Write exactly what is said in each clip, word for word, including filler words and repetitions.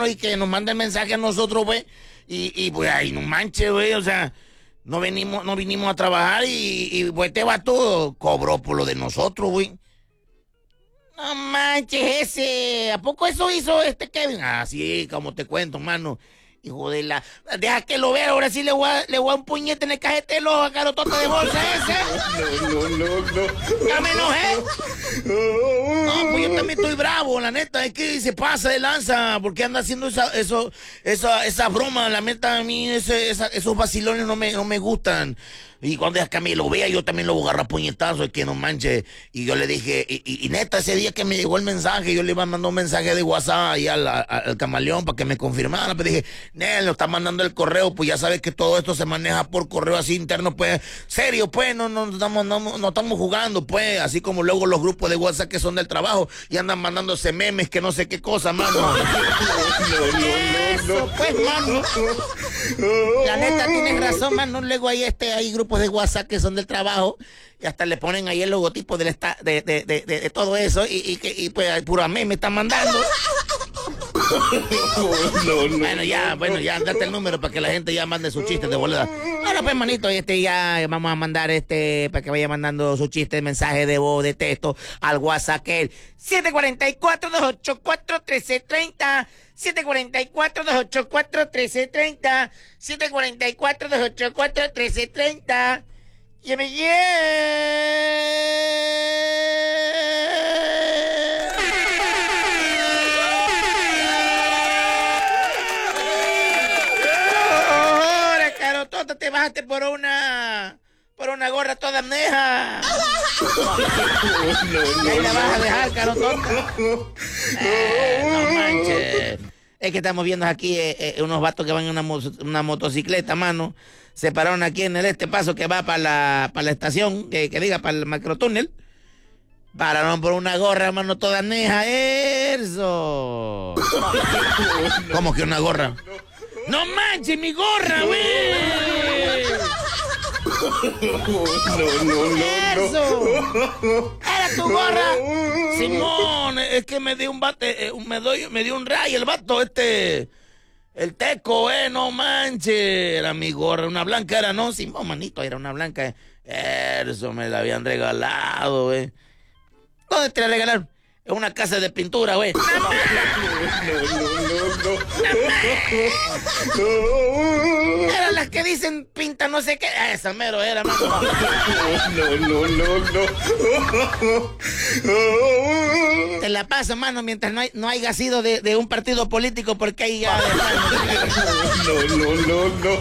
mano, y que nos mande el mensaje a nosotros, güey. Y, y pues, ahí no manches, güey, o sea, no venimos, no vinimos a trabajar y, y pues, este vato cobró por lo de nosotros, güey. No manches, ese. ¿A poco eso hizo este Kevin? Ah, sí, como te cuento, mano. Hijo de la... Deja que lo vea, ahora sí le voy a, le voy a un puñete en el cajete del ojo a Carotota de bolsa ese. No, no, no, no. Ya me enojé. No, pues yo también estoy bravo, la neta. Es que se pasa de lanza, porque anda haciendo esa, eso, esa, esa broma. La neta, a mí ese, esa, esos vacilones no me, no me gustan. Y cuando es que a mí lo vea, yo también lo voy a agarrar puñetazo, es que no manche. Y yo le dije, y, y, y neta, ese día que me llegó el mensaje, yo le iba a mandar un mensaje de WhatsApp ahí al, al, al camaleón para que me confirmara. Pero dije, Nel, lo está mandando el correo, pues ya sabes que todo esto se maneja por correo así interno, pues, serio, pues, no, no, estamos, no, no estamos jugando, pues, así como luego los grupos de WhatsApp que son del trabajo y andan mandándose memes que no sé qué cosa, mano. No, no, no, Eso, pues, mano. La neta, tienes razón, mano. Luego hay este, hay grupos de WhatsApp que son del trabajo y hasta le ponen ahí el logotipo del esta, de, de, de, de, de todo eso y, y que y pues puro meme me están mandando. no, no, bueno, ya, bueno, ya, date el número para que la gente ya mande sus chistes de volada. Ahora pues, manito, este ya vamos a mandar este para que vaya mandando sus chistes, mensaje de voz, de texto al WhatsApp, que es siete cuatro cuatro, dos ocho cuatro, uno tres tres cero. siete cuatro cuatro, dos ocho cuatro, uno tres tres cero. siete cuatro cuatro, dos ocho cuatro, uno tres tres cero. Y me lleva. Ahora, Carotota, te bajaste por una... por una gorra toda neja. Y ahí la vas a dejar, Carotota. Eh, no manches. Es que estamos viendo aquí eh, eh, unos vatos que van en una, mo una motocicleta, mano. Se pararon aquí en el este paso que va para la, para la estación, que, que diga, para el macrotúnel. Pararon por una gorra, mano, toda neja. ¡Eso! ¿Cómo que una gorra? ¡No manches, mi gorra, güey! No, no, no, ¡Eso! ¡Era tu gorra! Simón, es que me dio un bate, eh, me, doy, me dio un rayo el vato, este... El teco, eh, no manches. Era mi gorra, una blanca era, no, Simón, manito, era una blanca. Eso me la habían regalado, eh. ¿Dónde te la regalaron? En una casa de pintura, güey. no, no, no. Eran las que dicen pinta no sé qué. Esa mero era, mano. No, no, no, no. Te la pasa, mano, mientras no, hay, no haya sido de, de un partido político, porque ahí ya... No, no, no, no.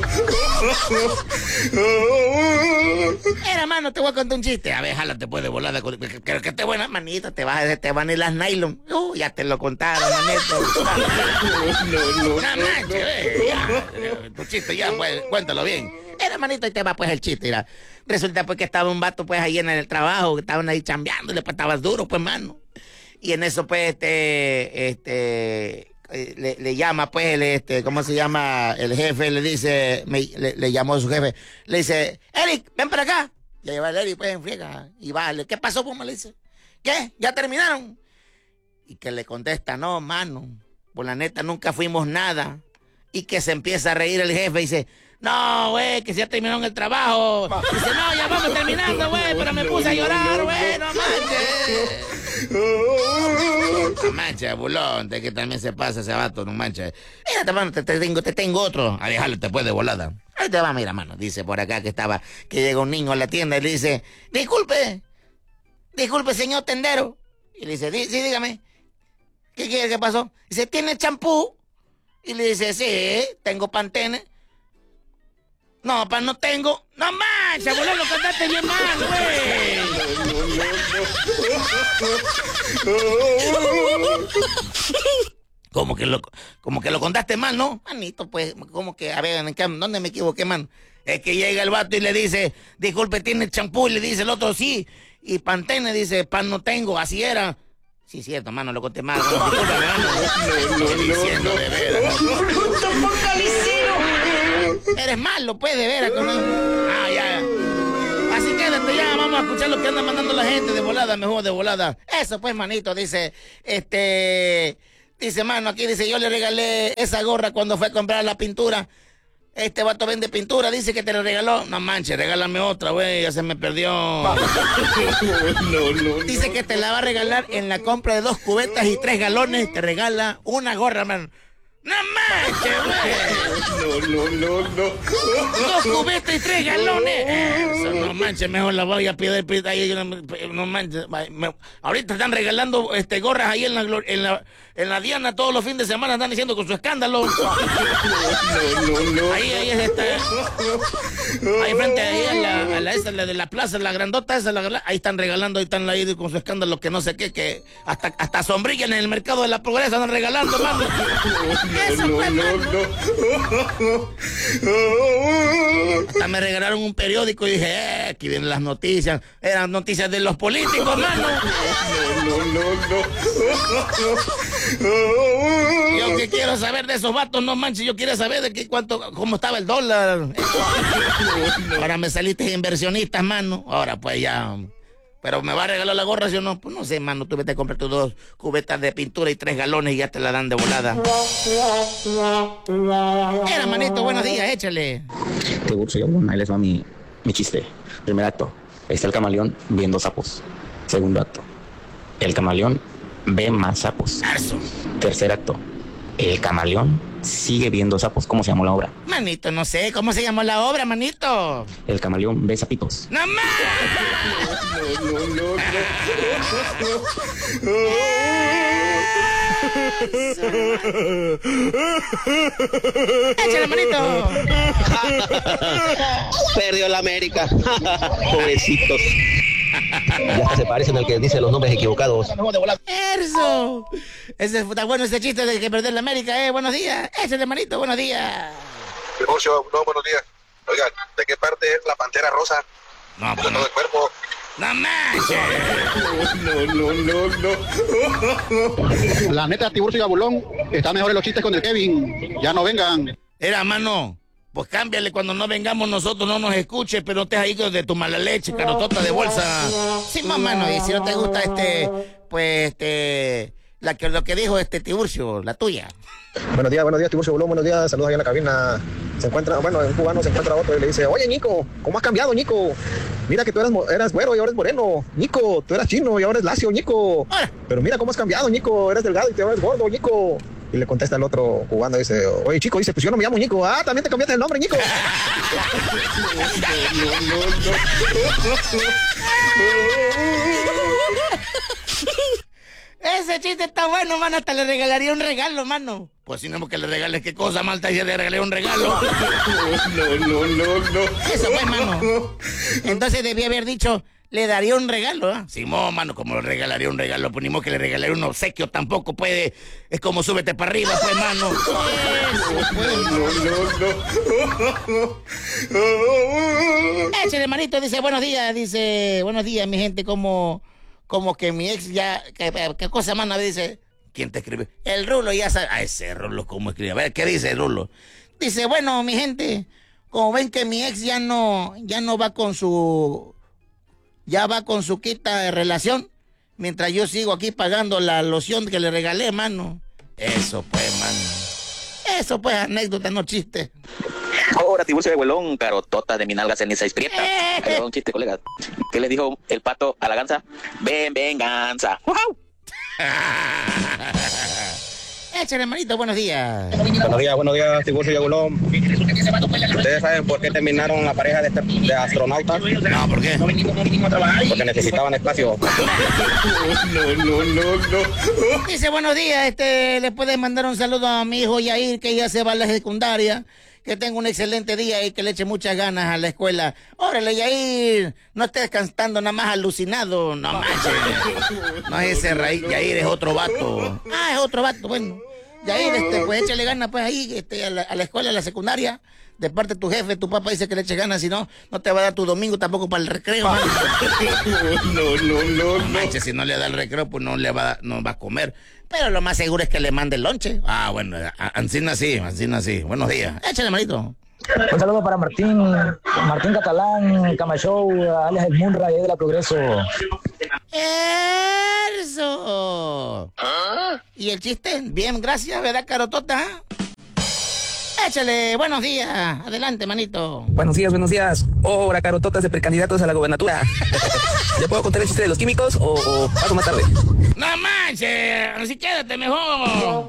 Era, mano, te voy a contar un chiste. A ver, jálate, pues, de volada. Creo que te buena manita, te, vas, te van a ir las nylon. Uh, ya te lo contaron, manito. No, no, No manches, eh, ya, tu chiste ya, pues, cuéntalo bien. Era, manito, y te va pues el chiste, mira. Resulta pues que estaba un vato pues ahí en el trabajo, que estaban ahí chambeando, y le pues estabas duro, pues, mano. Y en eso pues este, este, le, le llama pues el, este, ¿cómo se llama? El jefe le dice, me, le, le llamó a su jefe, le dice, Eric, ven para acá. Ya lleva el Eric pues en friega, y vale, ¿qué pasó, pues? Me le dice, ¿qué? ¿Ya terminaron? Y que le contesta, no, mano, por la neta nunca fuimos nada. Y que se empieza a reír el jefe y dice, no, güey, que ya terminaron el trabajo. Dice, no, ya vamos terminando, güey, pero me puse a llorar, güey, no manches. No manches, bulón, de que también se pasa ese vato, no manches. Mira, mano, te, te, tengo, te tengo otro. A dejarlo, te puede de volada. Ahí te va, mira, mano. Dice por acá que estaba, que llega un niño a la tienda y le dice, disculpe, disculpe, señor tendero. Y le dice, sí, dígame, ¿qué quiere? ¿Qué pasó? Dice, ¿tiene champú? Y le dice, sí, tengo Pantene. No, pa, no tengo. No manches, boludo, lo contaste bien mal, güey. Como que lo, como que lo contaste mal, ¿no? Manito, pues, como que, a ver, ¿dónde me equivoqué, man? Es que llega el vato y le dice, disculpe, ¿tiene champú? Y le dice el otro, sí. Y Pantene dice, pan no tengo, así era. Sí, cierto, mano, lo conté mal. No, discúlpame, mano. No, no, diciendo, no, de veras. Eres malo, pues, de veras. Con... Ah, ya. Así que desde ya vamos a escuchar lo que anda mandando la gente de volada, mejor de volada. Eso, pues, manito, dice, este... Dice, mano, aquí dice, yo le regalé esa gorra cuando fue a comprar la pintura. Este vato vende pintura, dice que te la regaló. No manches, regálame otra, güey, ya se me perdió. No, no, Dice que te la va a regalar en la compra de dos cubetas y tres galones. Te regala una gorra, man. ¡No manches, güey! no, no, no, no. Dos cubetas y tres galones. Eso, no manches, mejor la voy a pedir. pedir ahí, no, no manches. Me, ahorita están regalando este, gorras ahí en la, en, la, en la Diana todos los fines de semana. Están diciendo con su escándalo. No, no, no. Ahí, ahí es esta. Ahí frente ahí a la, a la, esa, la de la plaza, la grandota esa, la, ahí están regalando, ahí están ahí con su escándalo que no sé qué, que hasta, hasta sombrillas en el mercado de la Progreso están regalando, mano. Eso, no, pues, no, mano. no. Hasta me regalaron un periódico y dije, eh, aquí vienen las noticias. Eran noticias de los políticos, mano. No, no, no. Yo que quiero saber de esos vatos, no manches, yo quiero saber de qué cuánto, cómo estaba el dólar. Ahora me saliste inversionistas, mano. Ahora pues ya. Pero me va a regalar la gorra, ¿sí o no? Pues no sé, mano, tú vete a comprar tus dos cubetas de pintura y tres galones y ya te la dan de volada. Era, manito, buenos días, échale. Tiburcio, yo, bueno, ahí les va mi, mi chiste. Primer acto, está el camaleón viendo sapos. Segundo acto, el camaleón ve más sapos. Arso. Tercer acto, el camaleón sigue viendo sapos. ¿Cómo se llamó la obra? Manito, no sé, ¿cómo se llamó la obra, manito? El camaleón ve sapitos. ¡No más! No, no, no, ¡Échale, manito! Perdió la América. Pobrecitos. Ya hasta se parecen al que dice los nombres equivocados. ¡Eso! Ese, está bueno ese chiste de que perder la América, ¿eh? Buenos días. Échale, manito, buenos días. Tiburcio, no, buenos días. Oigan, ¿de qué parte es la pantera rosa? No, De pues no. todo el cuerpo. ¡No manches! no, no, no, no. La neta, Tiburcio y Abulón, están mejores los chistes con el Kevin. Ya no vengan. Era, mano, pues cámbiale cuando no vengamos nosotros, no nos escuches, pero no estés ahí de tu mala leche, carotota de bolsa. Sí, más, mano, y si no te gusta este, pues, este, la que, lo que dijo este Tiburcio, la tuya. Buenos días, buenos días, Tiburcio Bulón, buenos días, saludos allá en la cabina. Se encuentra, bueno, un cubano se encuentra a otro y le dice, oye, Nico, ¿cómo has cambiado, Nico? Mira que tú eras, eras güero y ahora eres moreno. Nico, tú eras chino y ahora eres lacio, Nico. Pero mira cómo has cambiado, Nico, eres delgado y ahora eres gordo, Nico. Y le contesta el otro cubano y dice, oye, chico, dice, pues yo no me llamo Nico. Ah, también te cambiaste el nombre, Nico. Ese chiste está bueno, mano, hasta le regalaría un regalo, mano. Pues si no, que le regales qué cosa, Malta, y le regalé un regalo. No, no, no, no. Eso fue, mano. Entonces debía haber dicho, le daría un regalo, ¿eh? Simón, mano, como le regalaría un regalo, pues ni modo que le regalaría un obsequio, tampoco puede. Es como súbete para arriba, pues, mano. Eso, pues. No, no, no. Échale, manito, dice, buenos días, dice, buenos días, mi gente, como, como que mi ex ya, ¿qué, qué cosa, mano? Dice, ¿quién te escribe? El Rulo ya sabe, ah, ese Rulo, ¿cómo escribe? A ver, ¿qué dice el Rulo? Dice, bueno, mi gente, como ven que mi ex ya no, ya no va con su, ya va con su quita de relación, mientras yo sigo aquí pagando la loción que le regalé, mano. Eso pues, mano. Eso pues, anécdota, no chiste. Ahora, Tiburcio de Huelón, carotota de mi nalga ceniza y prieta. Ahí le va un chiste, colega. ¿Qué le dijo el pato a la gansa? Ven, venganza. ¡Wow! Échale, hermanito, buenos días. Buenos días, buenos días, Tiburcio y Abulón. ¿Ustedes saben por qué terminaron la pareja de, este, de astronautas? No, ¿por qué? Porque necesitaban espacio. No, no, no, no. Dice, buenos días, este, le puedes mandar un saludo a mi hijo Yair, que ya se va a la secundaria. Que tenga un excelente día y que le eche muchas ganas a la escuela. Órale, Yair, no estés cantando nada más alucinado. No manches. No es ese raíz, Yair es otro vato. Ah, es otro vato, bueno. Yair, este, pues échale ganas pues ahí, este, a la, a la escuela, a la secundaria. De parte de tu jefe, tu papá dice que le eche ganas, si no, no te va a dar tu domingo tampoco para el recreo. Man. No, no, no, No manches, si no le da el recreo, pues no le va a, no va a comer. Pero lo más seguro es que le mande el lonche. Ah, bueno, Ancina sí, Ancina sí. Buenos días. Échale, manito. Un saludo para Martín, Martín Catalán, Camacho, alias El Munra, de la Progreso. Eso. ¿Ah? Y el chiste, bien, gracias, ¿verdad, Carotota? Échale, buenos días. Adelante, manito. Buenos días, buenos días. Hola, Carototas de precandidatos a la gobernatura. ¿Ya puedo contar el chiste de los químicos o, o paso más tarde? No manches, así quédate mejor.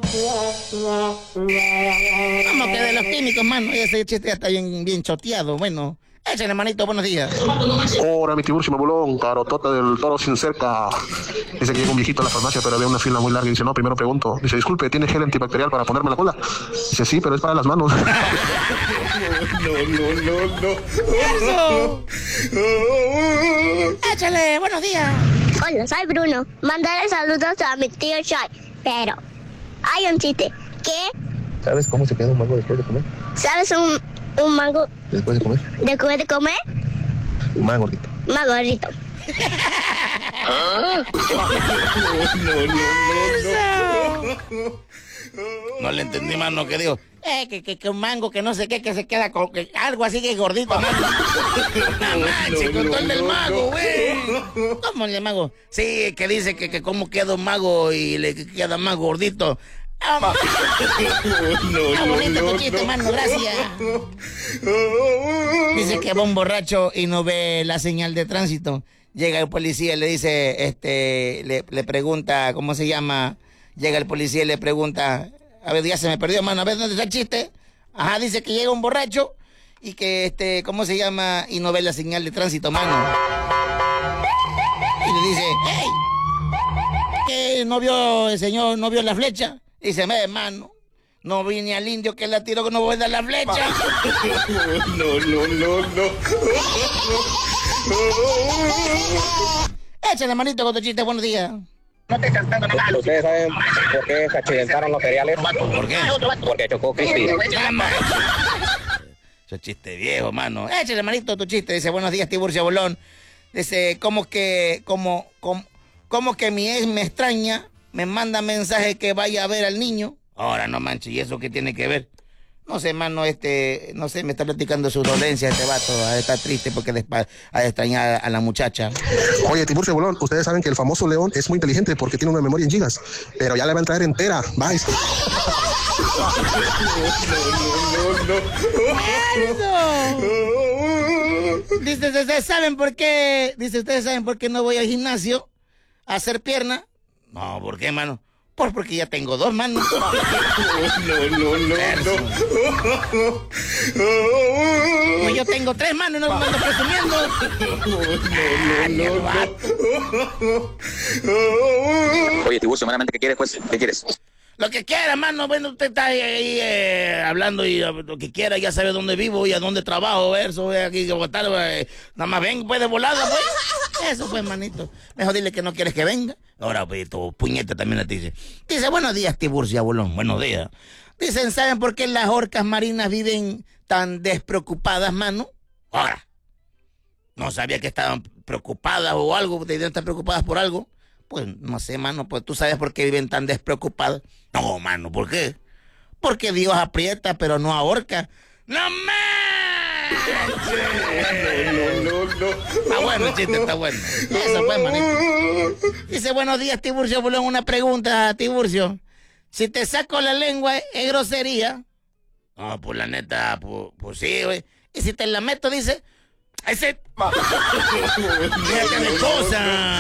Vamos que de los químicos, mano. Ese chiste ya está bien, bien choteado. Bueno, échale, manito, buenos días. Hola, mi Tiburcio Mabulón, Carotota del Toro sin cerca. Dice que llega un viejito a la farmacia, pero ve una fila muy larga y dice, no, primero pregunto. Dice, disculpe, ¿tiene gel antibacterial para ponerme la cola? Dice, sí, pero es para las manos. No, no, no, no. ¡Eso! Échale, buenos días. Hola, soy Bruno. Mandaré saludos a mi tío Shai. Pero hay un chiste. ¿Qué? ¿Sabes cómo se queda un mango después de comer? ¿Sabes un, un mango Después de comer. después de comer? Un más gordito. Más gordito. No, no, no, no. No le entendí, mano, que digo. Eh, que, que, que un mango, que no sé qué, que se queda con que algo así que es gordito, mano. No manches, con todo el del mago, güey. ¿Cómo el del mago? Sí, que dice que, que cómo queda un mago y le queda más gordito. Ah, No, no, bonito no, tu chiste, no. mano, gracias. Dice que va un borracho y no ve la señal de tránsito. Llega el policía y le dice, este, le, le pregunta, ¿cómo se llama? Llega el policía y le pregunta, a ver, ya se me perdió, mano, a ver, ¿dónde está el chiste? Ajá, dice que llega un borracho y que, este, ¿cómo se llama? Y no ve la señal de tránsito, mano. Y le dice, hey, ¿qué no vio el señor, no vio la flecha? Dice, ve, mano, no vi ni al indio que la tiró que no voy a dar la flecha. No, no, no, no. Échale, manito, con tu chiste, buenos días. ¿Ustedes saben por qué se accidentaron los cereales? ¿Por qué? Porque chocó Crispy. Ese chiste viejo, mano. Échale, manito, tu chiste. Dice, buenos días, Tiburcio Bolón. Dice, ¿cómo que, cómo, cómo, cómo que mi ex me extraña? Me manda mensaje que vaya a ver al niño. Ahora, no manches, ¿y eso qué tiene que ver? No sé, mano, este, no sé, me está platicando su dolencia este vato. Está triste porque despa- ha de extrañar a la muchacha. Oye, Tiburcio Bolón, ustedes saben que el famoso león es muy inteligente porque tiene una memoria en gigas, pero ya le va a traer entera. Bye. Dice, ¿ustedes saben por qué? Dice, ¿ustedes saben por qué no voy al gimnasio a hacer pierna? No, ¿por qué, mano? Pues porque ya tengo dos manos. No, no, no, no. Pues yo tengo tres manos, no me ando presumiendo. No, no, no. Oye, Tiburcio, meramente, ¿qué quieres, pues? ¿Qué quieres? Lo que quiera, mano. Bueno, usted está ahí, ahí, eh, hablando y uh, lo que quiera. Ya sabe dónde vivo y a dónde trabajo. Eso, eh, aquí, botar, eh, nada más ven, pues, de volada, pues. Eso, pues, manito. Mejor dile que no quieres que venga. Ahora, pues, tu puñete también le dice. Dice, buenos días, Tiburcio Bolón. Buenos días. Dicen, ¿saben por qué las orcas marinas viven tan despreocupadas, mano? Ahora, no sabía que estaban preocupadas o algo. ¿Debían estar preocupadas por algo? Pues, no sé, mano. Pues, ¿tú sabes por qué viven tan despreocupadas? No, mano, ¿por qué? Porque Dios aprieta, pero no ahorca. ¡No manches! No, no, no. Está bueno el chiste, está bueno. Eso fue, manito. Dice, buenos días, Tiburcio Bolón. Una pregunta, Tiburcio. Si te saco la lengua, ¿es grosería? No, pues la neta, pues, pues sí, güey. Y si te la meto, dice... ¡Ese! ¡Déjate de cosa!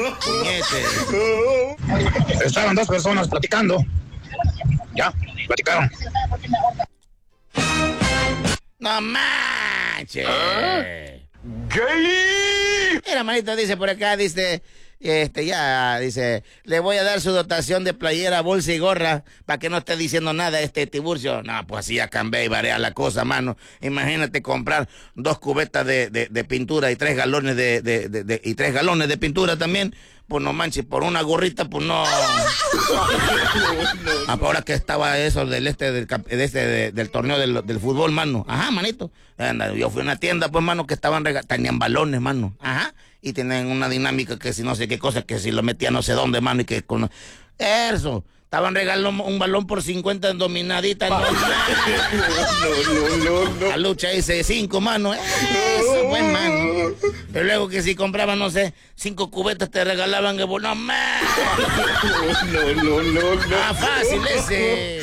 ¡Puñete! Estaban dos personas platicando. Ya, platicaron. ¡No manches! ¡Gay! Mira, manito, dice por acá, dice... Este, ya, dice, le voy a dar su dotación de playera, bolsa y gorra para que no esté diciendo nada este Tiburcio. No, pues así ya cambié y varía la cosa, mano. Imagínate comprar dos cubetas de, de, de pintura y tres galones de, de, de, de, y tres galones de pintura también. Pues no manches, por una gorrita, pues no. Ah, ahora que estaba eso del este del, de este, de, del torneo del, del fútbol, mano. Ajá, manito. Anda, yo fui a una tienda, pues, mano, que estaban rega- tenían balones, mano. Ajá. Y tenían una dinámica que si no sé qué cosa, que si lo metía no sé dónde, mano, y que con eso. Estaban regalando un balón por cincuenta dominaditas. No, no, no, no. la lucha dice cinco, mano. Eso, pues, mano. Pero luego que si compraban, no sé, cinco cubetas te regalaban el bono. ¡No, man! No, no, no, no. Ah, fácil ese.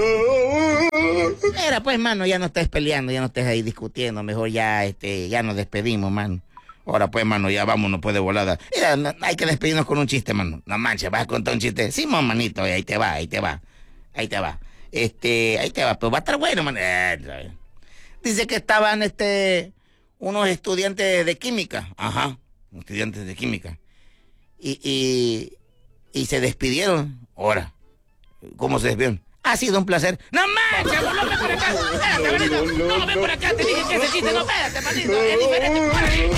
Mira, pues, mano, ya no estés peleando, ya no estés ahí discutiendo. Mejor ya, este, ya nos despedimos, mano. Ahora, pues, mano, ya vámonos, pues, de volada. Mira, no, hay que despedirnos con un chiste, mano. No manches, vas a contar un chiste. Sí, manito, ahí te va, ahí te va. Ahí te va. Este, ahí te va, pues va a estar bueno, man. Eh, dice que estaban, este, unos estudiantes de química. Ajá, estudiantes de química. Y, y, y se despidieron. Ahora, ¿cómo se despidieron? Ha sido un placer. ¡No manches! ¡Volveme por acá! ¡Espérate, manito! ¡No, ven por acá! Te dije que ese chiste no, espérate, manito. Es diferente.